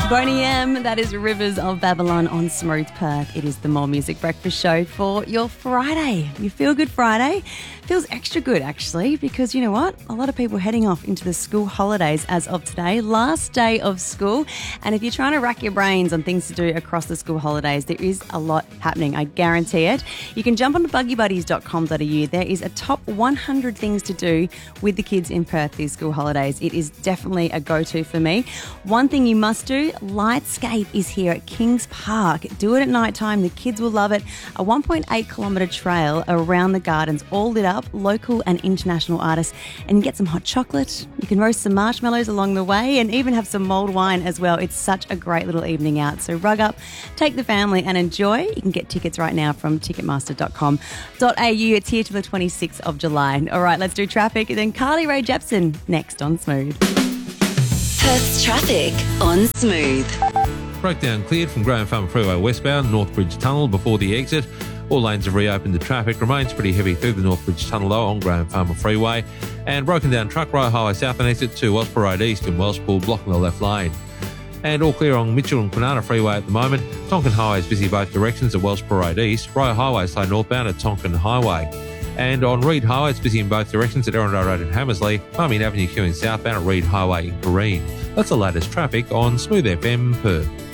Boney M, that is Rivers of Babylon on Smooth Perth. It is the More Music Breakfast Show for your Friday. You feel good Friday? Feels extra good actually, because you know what? A lot of people heading off into the school holidays as of today, last day of school. And if you're trying to rack your brains on things to do across the school holidays, there is a lot happening, I guarantee it. You can jump onto buggybuddies.com.au. There is a top 100 things to do with the kids in Perth these school holidays. It is definitely a go-to for me. One thing you must do, Lightscape is here at Kings Park. Do it at night time. The kids will love it. A 1.8 kilometre trail around the gardens, all lit up, local and international artists, and get some hot chocolate. You can roast some marshmallows along the way and even have some mulled wine as well. It's such a great little evening out. So rug up, take the family and enjoy. You can get tickets right now from ticketmaster.com.au. It's here till the 26th of July. All right, let's do traffic. And then Carly Rae Jepsen next on Smooth. Perth's traffic on Smooth. Breakdown cleared from Graham Farmer Freeway westbound, Northbridge Tunnel before the exit. All lanes have reopened. The traffic remains pretty heavy through the Northbridge Tunnel though on Graham Farmer Freeway. And broken down truck Rye Highway south and exit to Wellsborough Road East in Wellspool, blocking the left lane. And all clear on Mitchell and Kwinana Freeway at the moment. Tonkin Highway is busy both directions at Wellsborough Road East. Rye Highway slow northbound at Tonkin Highway. And on Reed Highway, it's busy in both directions at Erindale Road in Hammersley, Marmion Avenue queuing southbound at Reed Highway in Kareen. That's the latest traffic on Smooth FM Perth.